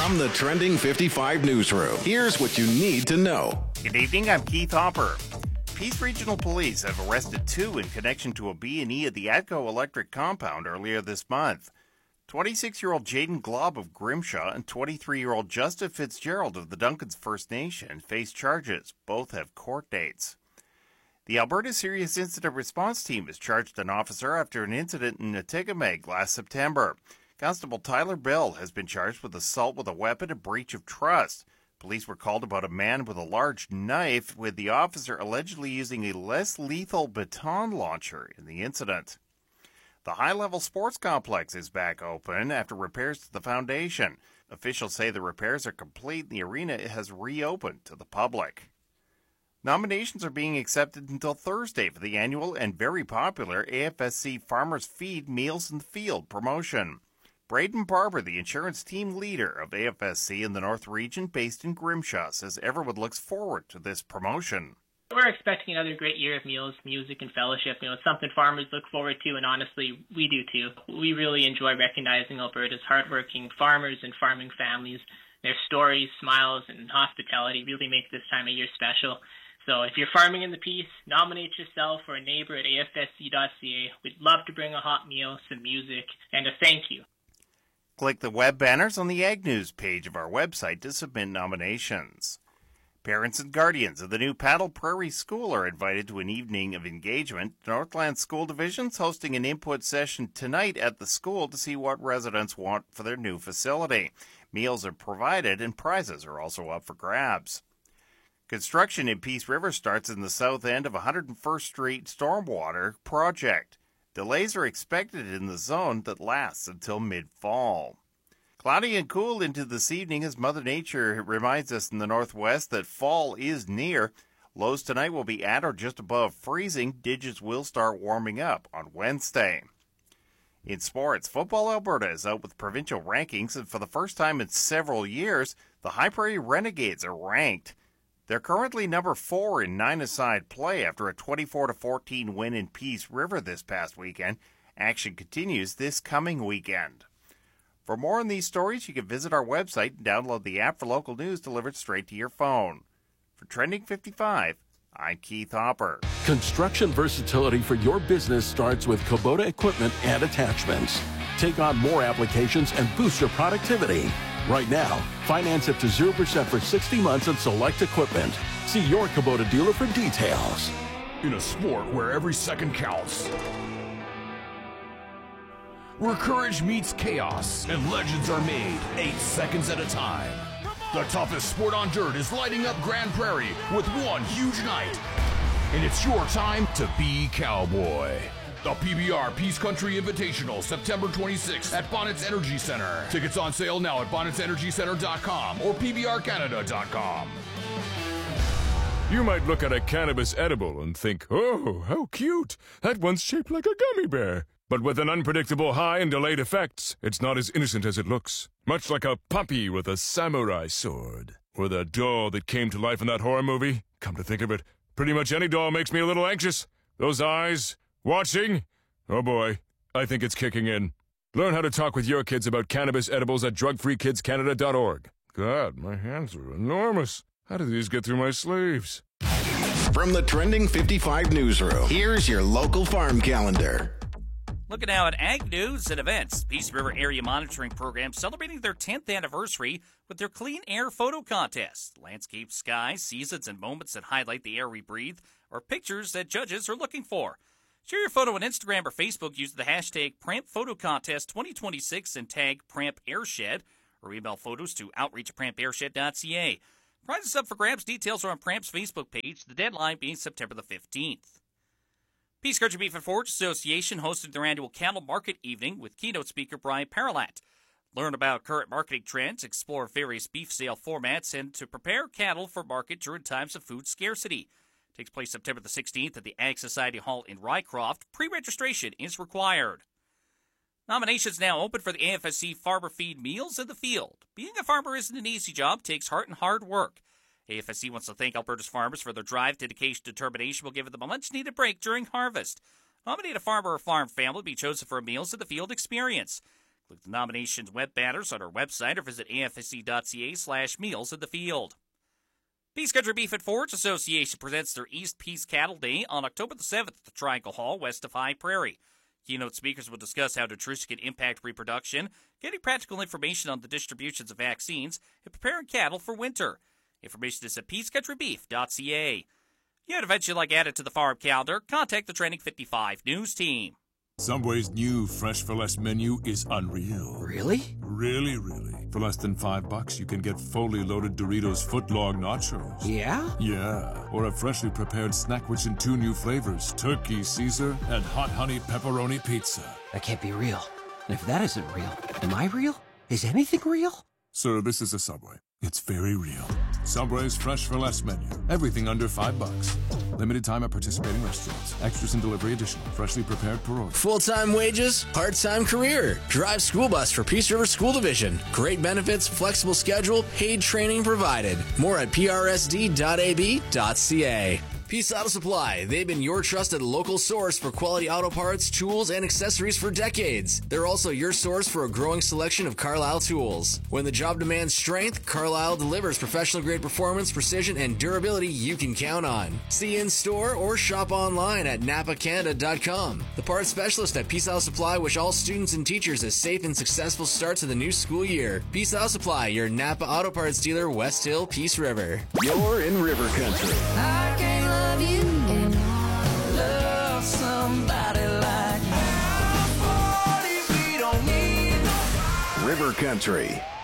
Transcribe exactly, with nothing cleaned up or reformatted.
From the Trending fifty-five newsroom, here's what you need to know. Good evening, I'm Keith Hopper. Peace Regional Police have arrested two in connection to a B and E at the ATCO Electric compound earlier this month. twenty-six-year-old Jaden Glob of Grimshaw and twenty-three-year-old Justin Fitzgerald of the Duncans First Nation face charges. Both have court dates. The Alberta Serious Incident Response Team has charged an officer after an incident in Atikamekw last September. Constable Tyler Bell has been charged with assault with a weapon and breach of trust. Police were called about a man with a large knife, with the officer allegedly using a less lethal baton launcher in the incident. The high-level sports complex is back open after repairs to the foundation. Officials say the repairs are complete and the arena has reopened to the public. Nominations are being accepted until Thursday for the annual and very popular A F S C Farmers Feed Meals in the Field promotion. Braden Barber, the insurance team leader of A F S C in the North Region based in Grimshaw, says everyone looks forward to this promotion. We're expecting another great year of meals, music, and fellowship. You know, it's something farmers look forward to, and honestly, we do too. We really enjoy recognizing Alberta's hardworking farmers and farming families. Their stories, smiles, and hospitality really make this time of year special. So if you're farming in the Peace, nominate yourself or a neighbor at A F S C dot C A. We'd love to bring a hot meal, some music, and a thank you. Click the web banners on the Ag News page of our website to submit nominations. Parents and guardians of the new Paddle Prairie School are invited to an evening of engagement. Northland School Division's hosting an input session tonight at the school to see what residents want for their new facility. Meals are provided and prizes are also up for grabs. Construction in Peace River starts in the south end of one hundred first Street Stormwater Project. Delays are expected in the zone that lasts until mid-fall. Cloudy and cool into this evening as Mother Nature reminds us in the northwest that fall is near. Lows tonight will be at or just above freezing. Digits will start warming up on Wednesday. In sports, Football Alberta is out with provincial rankings, and for the first time in several years, the High Prairie Renegades are ranked. They're currently number four in nine-a-side play after a twenty-four to fourteen win in Peace River this past weekend. Action continues this coming weekend. For more on these stories, you can visit our website and download the app for local news delivered straight to your phone. For Trending fifty-five, I'm Keith Hopper. Construction versatility for your business starts with Kubota equipment and attachments. Take on more applications and boost your productivity. Right now, finance up to zero percent for sixty months on select equipment. See your Kubota dealer for details. In a sport where every second counts, where courage meets chaos and legends are made eight seconds at a time, the toughest sport on dirt is lighting up Grand Prairie with one huge night. And it's your time to be cowboy. The P B R Peace Country Invitational, September twenty-sixth at Bonnets Energy Center. Tickets on sale now at bonnets energy center dot com or p b r canada dot com. You might look at a cannabis edible and think, oh, how cute. That one's shaped like a gummy bear. But with an unpredictable high and delayed effects, it's not as innocent as it looks. Much like a puppy with a samurai sword. Or the doll that came to life in that horror movie. Come to think of it, pretty much any doll makes me a little anxious. Those eyes... watching? Oh boy, I think it's kicking in. Learn how to talk with your kids about cannabis edibles at drug free kids canada dot org. God, my hands are enormous. How do these get through my sleeves? From the Trending fifty-five newsroom, here's your local farm calendar. Looking now at ag news and events. Peace River Area Monitoring Program celebrating their tenth anniversary with their Clean Air Photo Contest. Landscape skies, seasons, and moments that highlight the air we breathe are pictures that judges are looking for. Share your photo on Instagram or Facebook using the hashtag Pramp Photo Contest twenty twenty-six and tag Pramp Airshed, or email photos to outreach at pramp airshed dot c a. Prizes up for grabs. Details are on Pramp's Facebook page, the deadline being September the fifteenth. Peace Country Beef and Forage Association hosted their annual cattle market evening with keynote speaker Brian Paralat. Learn about current marketing trends, explore various beef sale formats, and to prepare cattle for market during times of food scarcity. Takes place September the sixteenth at the Ag Society Hall in Rycroft. Pre-registration is required. Nominations now open for the A F S C Farmer Feed Meals in the Field. Being a farmer isn't an easy job, takes heart and hard work. A F S C wants to thank Alberta's farmers for their drive, dedication, determination will give them a much-needed break during harvest. Nominate a farmer or farm family to be chosen for a Meals in the Field experience. Click the nominations web banners on our website or visit A F S C dot C A slash meals in the field. Peace Country Beef and Forage Association presents their East Peace Cattle Day on October the seventh at the Triangle Hall, west of High Prairie. Keynote speakers will discuss how nutrition can impact reproduction, getting practical information on the distributions of vaccines, and preparing cattle for winter. Information is at peace country beef dot C A. You had events you'd like added to the farm calendar, contact the Trending fifty-five News team. Subway's new Fresh for Less menu is unreal. Really? Really, really. For less than five bucks, you can get fully loaded Doritos footlong nachos. Yeah? Yeah. Or a freshly prepared snackwich in two new flavors, Turkey Caesar and Hot Honey Pepperoni Pizza. That can't be real. And if that isn't real, am I real? Is anything real? Sir, this is a Subway. It's very real. Subway's Fresh for Less menu. Everything under five bucks. Limited time at participating restaurants. Extras and delivery additional. Freshly prepared per order. Full-time wages, part-time career. Drive school bus for Peace River School Division. Great benefits, flexible schedule, paid training provided. More at P R S D dot A B dot C A. Peace Auto Supply. They've been your trusted local source for quality auto parts, tools, and accessories for decades. They're also your source for a growing selection of Carlisle tools. When the job demands strength, Carlisle delivers professional-grade performance, precision, and durability you can count on. See in-store or shop online at napa canada dot com. The parts specialist at Peace Auto Supply wish all students and teachers a safe and successful start to the new school year. Peace Auto Supply, your Napa Auto Parts dealer, West Hill, Peace River. You're in River Country. I can't love you and love somebody like me. River Country.